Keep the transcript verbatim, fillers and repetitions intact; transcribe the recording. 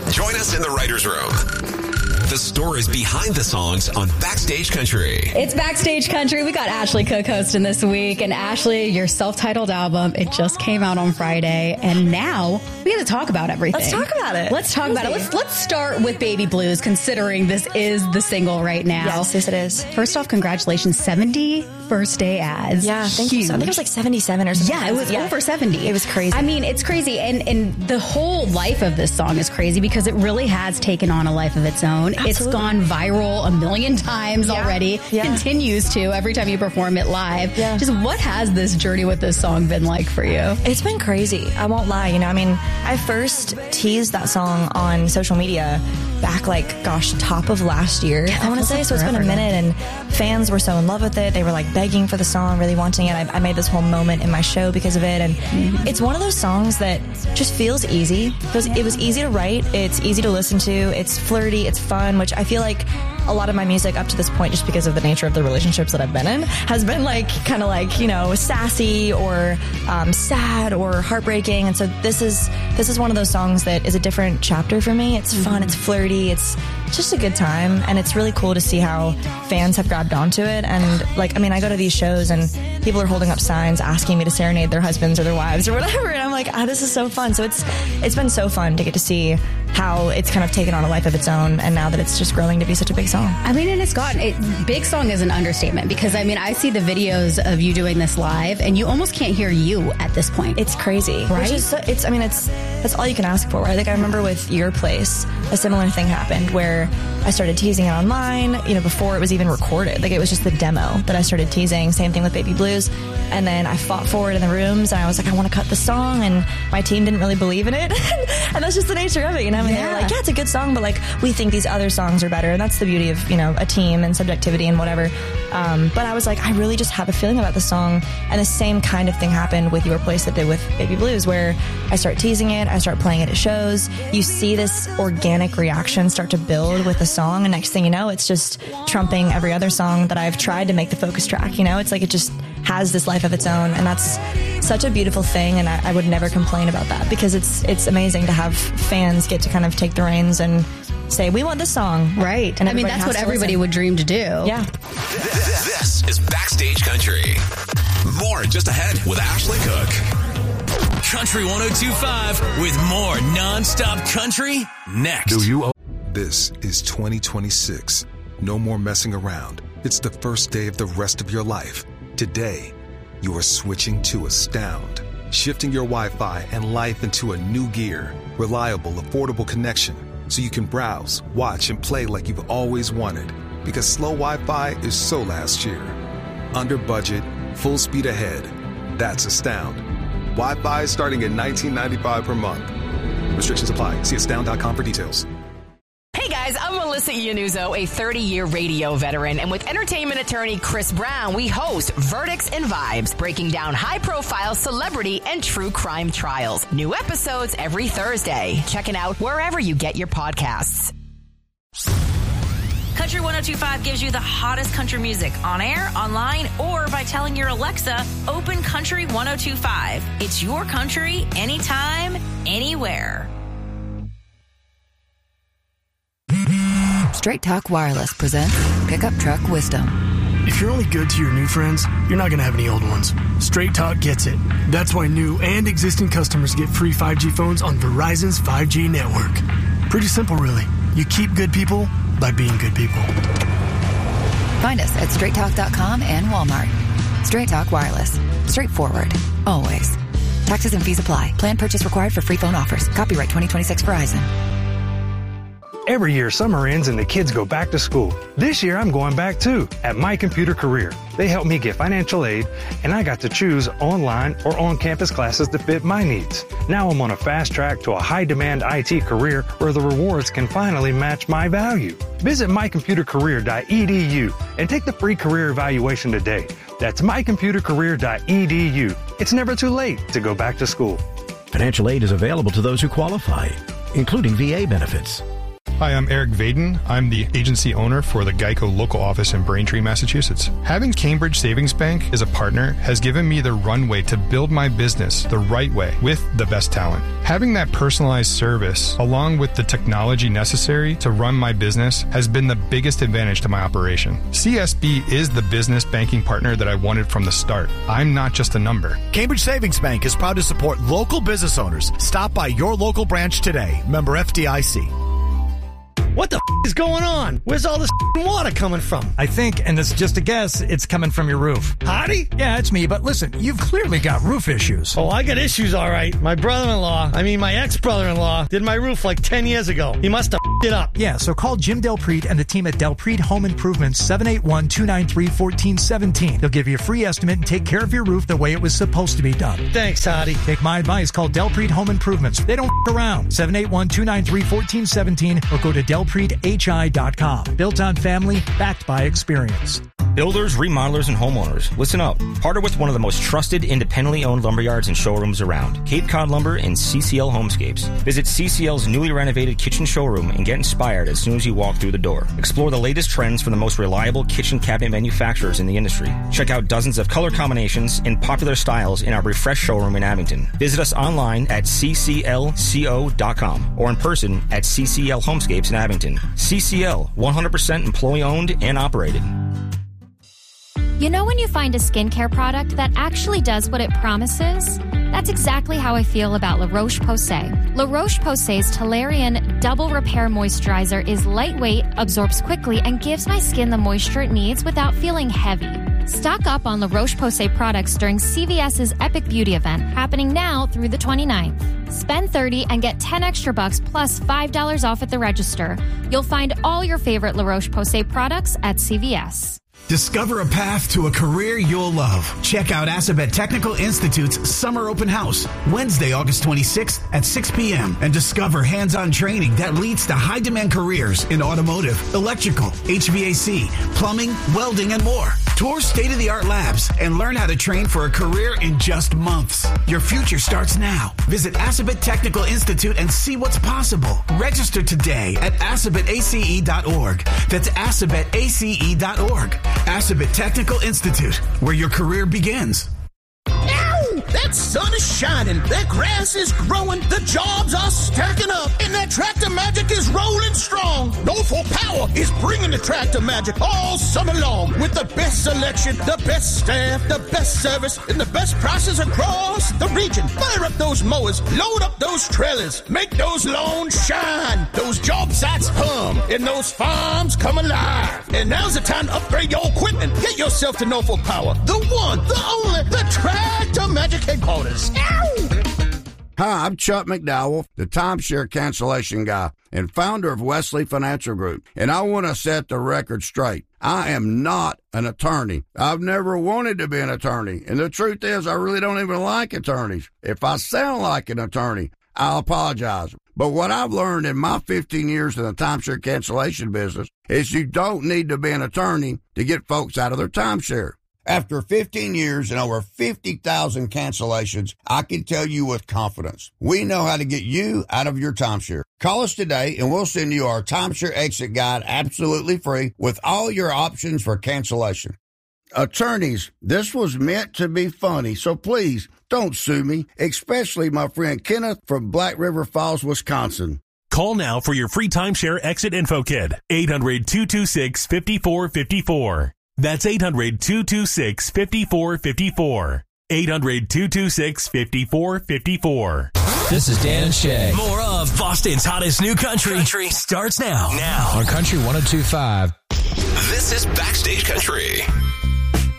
Join us in the writer's room. The stories behind the songs on Backstage Country. It's Backstage Country. We got Ashley Cook hosting this week. And Ashley, your self-titled album, it just came out on Friday. And now we got to talk about everything. Let's talk about it. Let's talk Crazy. about it. Let's let's start with Baby Blues, considering this is the single right now. Yes, yes it is. First off, congratulations. seventy first day ads. Yeah, thank Huge. you. So I think it was like seventy-seven or something. Yeah, it was yeah. over seventy. It was crazy. I mean, it's crazy. And, and the whole life of this song is crazy because it really has taken on a life of its own. Absolutely. It's gone viral a million times yeah. already. Yeah. Continues to every time you perform it live. Yeah. Just what has this journey with this song been like for you? It's been crazy. I won't lie. You know, I mean, I first teased that song on social media back like, gosh, top of last year, yeah, I want to say. Like so it's been a minute and fans were so in love with it. They were like begging for the song, really wanting it. I, I made this whole moment in my show because of it. And mm-hmm. it's one of those songs that just feels easy. It was, it was easy to write. It's easy to listen to. It's flirty. It's fun, which I feel like a lot of my music up to this point, just because of the nature of the relationships that I've been in, has been like kind of like, you know, sassy or um, sad or heartbreaking. And so this is this is one of those songs that is a different chapter for me. It's fun. Mm-hmm. It's flirty. It's just a good time. And it's really cool to see how fans have grabbed onto it. And like, I mean, I go to these shows and people are holding up signs asking me to serenade their husbands or their wives or whatever. And I'm like, ah, oh, this is so fun. So it's it's been so fun to get to see how it's kind of taken on a life of its own. And now that it's just growing to be such a big song. I mean, and it's gotten, it, big song is an understatement because I mean, I see the videos of you doing this live and you almost can't hear you at this point. It's crazy. Right? Which is, it's, I mean, it's, that's all you can ask for. Right? Like I remember with Your Place, a similar thing happened where I started teasing it online, you know, before it was even recorded. Like it was just the demo that I started teasing. Same thing with Baby Blues. And then I fought for it in the rooms and I was like, I want to cut the song. And my team didn't really believe in it. And that's just the nature of it. You know, I mean, yeah. they were like, yeah, it's a good song, but like we think these other songs are better. And that's the beauty of, you know, a team and subjectivity and whatever. Um, but I was like, I really just have a feeling about the song. And the same kind of thing happened with Your Place that did with Baby Blues, where I start teasing it, I start playing it at shows. You see this organic reaction start to build with the song. And next thing you know, it's just trumping every other song that I've tried to make the focus track. You know, it's like it just has this life of its own. And that's such a beautiful thing. And I, I would never complain about that because it's, it's amazing to have fans get to kind of take the reins and say, we want this song. Right. And I mean, that's what everybody listen. would dream to do. Yeah. This is Backstage Country. More just ahead with Ashley Cook. Country one oh two point five with more nonstop country next. Do you? This is twenty twenty-six. No more messing around. It's the first day of the rest of your life. Today, you are switching to Astound. Shifting your Wi-Fi and life into a new gear. Reliable, affordable connection. So you can browse, watch, and play like you've always wanted. Because slow Wi-Fi is so last year. Under budget, full speed ahead. That's Astound. Wi-Fi starting at nineteen ninety-five dollars per month. Restrictions apply. See astound dot com for details. Hey guys, I'm Melissa Iannuzzo, a thirty-year radio veteran, and with entertainment attorney Chris Brown, we host Verdicts and Vibes, breaking down high-profile celebrity and true crime trials. New episodes every Thursday. Check it out wherever you get your podcasts. Country one oh two point five gives you the hottest country music on air, online, or by telling your Alexa, open Country one oh two point five. It's your country, anytime, anywhere. Straight Talk Wireless presents Pickup Truck Wisdom. If you're only good to your new friends, you're not going to have any old ones. Straight Talk gets it. That's why new and existing customers get free five G phones on Verizon's five G network. Pretty simple, really. You keep good people by being good people. Find us at straight talk dot com and Walmart. Straight Talk Wireless. Straightforward. Always. Taxes and fees apply. Plan purchase required for free phone offers. Copyright twenty twenty-six Verizon. Every year, summer ends and the kids go back to school. This year, I'm going back too at My Computer Career. They helped me get financial aid, and I got to choose online or on-campus classes that fit my needs. Now I'm on a fast track to a high-demand I T career where the rewards can finally match my value. Visit my computer career dot e d u and take the free career evaluation today. That's my computer career dot e d u. It's never too late to go back to school. Financial aid is available to those who qualify, including V A benefits. Hi, I'm Eric Vaden. I'm the agency owner for the Geico local office in Braintree, Massachusetts. Having Cambridge Savings Bank as a partner has given me the runway to build my business the right way with the best talent. Having that personalized service, along with the technology necessary to run my business, has been the biggest advantage to my operation. C S B is the business banking partner that I wanted from the start. I'm not just a number. Cambridge Savings Bank is proud to support local business owners. Stop by your local branch today. Member F D I C. What the f*** is going on? Where's all this f***ing water coming from? I think, and it's just a guess, it's coming from your roof. Hottie? Yeah, it's me, but listen, you've clearly got roof issues. Oh, I got issues, all right. My brother-in-law, I mean my ex-brother-in-law, did my roof like ten years ago. He must have f***ed it up. Yeah, so call Jim Delpreet and the team at Delpreet Home Improvements, seven eight one, two nine three, one four one seven. They'll give you a free estimate and take care of your roof the way it was supposed to be done. Thanks, Hottie. Take my advice, call Delpreet Home Improvements. They don't f*** around. seven eight one, two nine three, one four one seven or go to delpreet h i dot com. Built on family, backed by experience. Builders, remodelers, and homeowners, listen up. Partner with one of the most trusted, independently owned lumberyards and showrooms around, Cape Cod Lumber and C C L Homescapes. Visit C C L's newly renovated kitchen showroom and get inspired as soon as you walk through the door. Explore the latest trends from the most reliable kitchen cabinet manufacturers in the industry. Check out dozens of color combinations and popular styles in our refreshed showroom in Abington. Visit us online at c c l co dot com or in person at C C L Homescapes in Abington. C C L, one hundred percent employee-owned and operated. You know when you find a skincare product that actually does what it promises? That's exactly how I feel about La Roche-Posay. La Roche-Posay's Tolerian Double Repair Moisturizer is lightweight, absorbs quickly, and gives my skin the moisture it needs without feeling heavy. Stock up on La Roche-Posay products during C V S's Epic Beauty event, happening now through the twenty-ninth. Spend thirty dollars and get ten extra bucks plus five dollars off at the register. You'll find all your favorite La Roche-Posay products at C V S. Discover a path to a career you'll love. Check out Assabet Technical Institute's Summer Open House, Wednesday, August twenty-sixth at six p.m. and discover hands-on training that leads to high-demand careers in automotive, electrical, H V A C, plumbing, welding, and more. Tour state-of-the-art labs and learn how to train for a career in just months. Your future starts now. Visit Assabet Technical Institute and see what's possible. Register today at assabet a c e dot org. That's assabet a c e dot org. Assabet Technical Institute, where your career begins. Ow! That sun is shining, that grass is growing, the jobs are stacking up, and that Tractor Magic is rolling strong. Norfolk Power is bringing the Tractor Magic all summer long with the best selection, the best staff, the best service, and the best prices across the region. Fire up those mowers, load up those trailers, make those lawns shine, those job sites hum, and those farms come alive. And now's the time to upgrade your equipment. Get yourself to Norfolk Power, the one, the only, the Tractor Magic headquarters. Ow! Hi, I'm Chuck McDowell, the timeshare cancellation guy and founder of Wesley Financial Group, and I want to set the record straight. I am not an attorney. I've never wanted to be an attorney, and the truth is I really don't even like attorneys. If I sound like an attorney, I'll apologize. But what I've learned in my fifteen years in the timeshare cancellation business is you don't need to be an attorney to get folks out of their timeshare. After fifteen years and over fifty thousand cancellations, I can tell you with confidence, we know how to get you out of your timeshare. Call us today and we'll send you our timeshare exit guide absolutely free with all your options for cancellation. Attorneys, this was meant to be funny, so please don't sue me, especially my friend Kenneth from Black River Falls, Wisconsin. Call now for your free timeshare exit info kit. eight hundred, two two six, five four five four. That's eight hundred, two two six, five four five four. eight hundred, two two six, five four five four. This is Dan and Shay. More of Boston's hottest new country, country starts now. Now. On Country one oh two point five. This is Backstage Country.